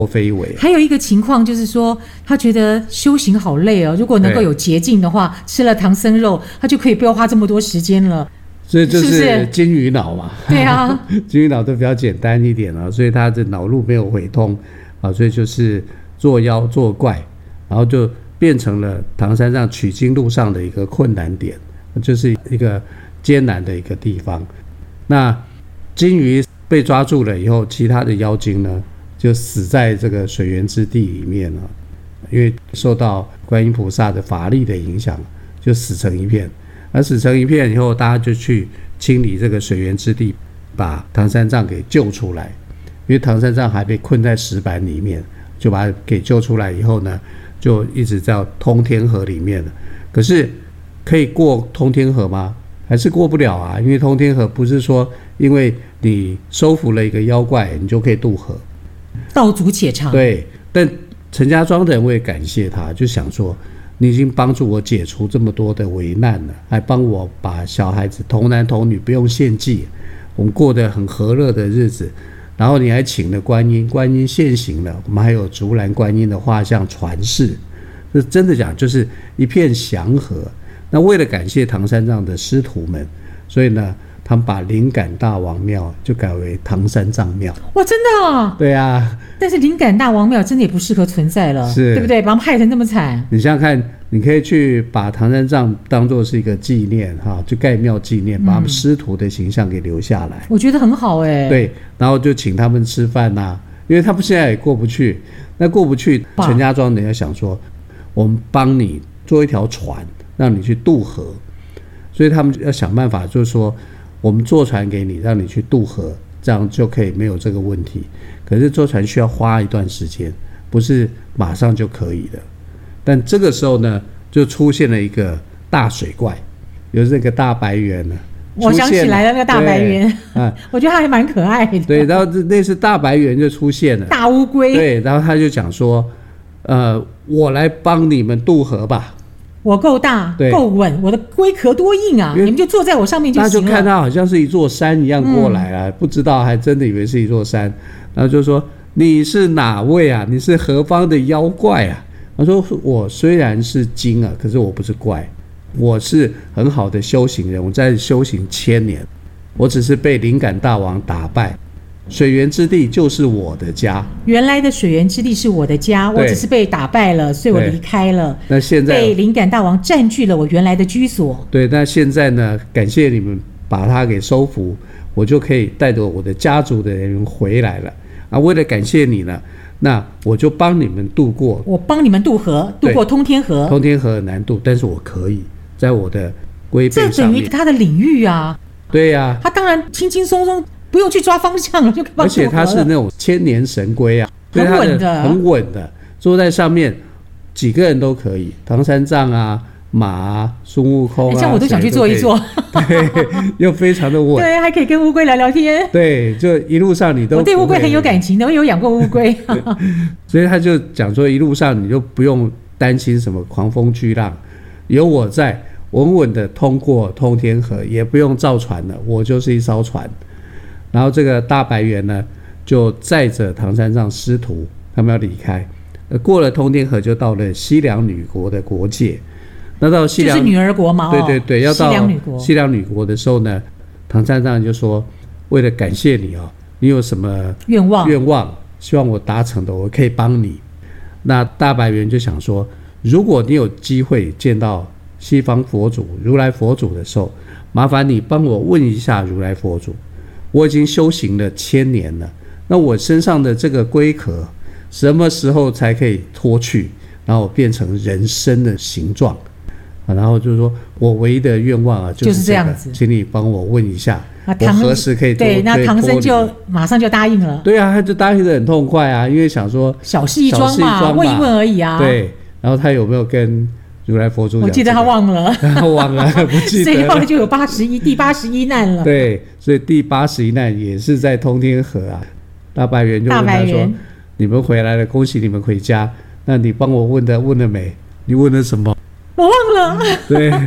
非为。 还有一个情况就是说，他觉得修行好累哦，如果能够有捷径的话，吃了唐僧肉，他就可以不要花这么多时间了。 所以就是金鱼脑嘛， 对啊， 金鱼脑都比较简单一点啊，所以他的脑路没有回通啊，所以就是作妖作怪，然后就变成了唐三藏取经路上的一个困难点，就是一个艰难的一个地方。那金鱼被抓住了以后，其他的妖精呢就死在这个水源之地里面了，因为受到观音菩萨的法力的影响，就死成一片。而死成一片以后，大家就去清理这个水源之地，把唐三藏给救出来。因为唐三藏还被困在石板里面，就把他给救出来以后呢，就一直在通天河里面了。可是可以过通天河吗？还是过不了啊，因为通天河不是说因为你收服了一个妖怪你就可以渡河， 道阻且长。 对，但陈家庄的人会感谢他，就想说你已经帮助我解除这么多的危难了，还帮我把小孩子童男童女不用献祭，我们过得很和乐的日子，然后你还请了观音，观音现形了，我们还有竹篮观音的画像传世，这真的讲就是一片祥和。那为了感谢唐三藏的师徒们，所以呢他们把灵感大王庙就改为唐三藏庙。 哇，真的啊？ 对啊， 但是灵感大王庙真的也不适合存在了， 是， 对不对？把他们害成那么惨。 你想想看，你可以去把唐三藏当作是一个纪念哈，就盖庙纪念，把他们师徒的形象给留下来。 我觉得很好哎。 对，然后就请他们吃饭啊，因为他们现在也过不去，那过不去，陈家庄人家想说，我们帮你做一条船，让你去渡河，所以他们要想办法，就是说我们坐船给你，让你去渡河，这样就可以没有这个问题。可是坐船需要花一段时间，不是马上就可以的。但这个时候呢，就出现了一个大水怪，有这个大白猿呢。 我想起来了，那个大白猿，我觉得它还蛮可爱的。 对，然后那是大白猿就出现了， 大乌龟。 对，然后他就讲说，我来帮你们渡河吧。 我够大够稳，我的龟壳多硬啊！你们就坐在我上面就行了。 他就看他好像是一座山一样过来了，不知道还真的以为是一座山，然后就说你是哪位啊？你是何方的妖怪啊？他说我虽然是精啊，可是我不是怪，我是很好的修行人，我在修行1000年，我只是被灵感大王打败。水源之地就是我的家， 原来的水源之地是我的家，我只是被打败了，所以我离开了。 那现在被灵感大王占据了我原来的居所。 对，那现在呢？感谢你们把它给收服，我就可以带着我的家族的人回来了。啊，为了感谢你呢，那我就帮你们渡过， 我帮你们渡河，渡过通天河。通天河很难渡，但是我可以在我的龟背上面。 这等于他的领域啊。 对呀， 他当然轻轻松松。不用去抓方向了，就而且它是那种千年神龟啊， 很稳的， 很稳的，坐在上面几个人都可以，唐三藏啊、马啊、孙悟空啊， 像我都想去坐一坐， 对，又非常的稳， 对，还可以跟乌龟聊聊天， 对，就一路上你都我对乌龟很有感情的，我有养过乌龟， 所以他就讲说一路上你就不用担心什么狂风巨浪，有我在，稳稳的通过通天河，也不用造船了，我就是一艘船。然后这个大白猿呢，就载着唐三藏师徒，他们要离开。过了通天河，就到了西凉女国的国界。那到西凉就是女儿国嘛， 对对对，要到西凉女国的时候呢，唐三藏就说：“为了感谢你哦，你有什么愿望，希望我达成的，我可以帮你。”那大白猿就想说：“如果你有机会见到西方佛祖如来佛祖的时候，麻烦你帮我问一下如来佛祖。”我已经修行了1000年了，那我身上的这个龟壳什么时候才可以脱去，然后变成人身的形状？然后就是说我唯一的愿望啊，就是这样子，请你帮我问一下，我何时可以脱？ 对，那唐僧就马上就答应了。 对啊，他就答应得很痛快啊，因为想说小事一桩嘛，问一问而已啊。 对，然后他有没有跟如来佛祖讲、 我记得他忘了， 忘了，不记得了。 所以后来就有第81难了。 对，所以第81难也是在通天河啊。大白猿就问他说：“你们回来了，恭喜你们回家。那你帮我问了没？你问了什么？” 我忘了。 对，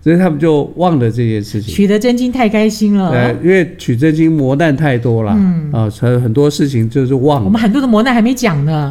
所以他们就忘了这件事情。 取得真经太开心了， 因为取真经磨难太多了，很多事情就是忘了。 我们很多的磨难还没讲呢。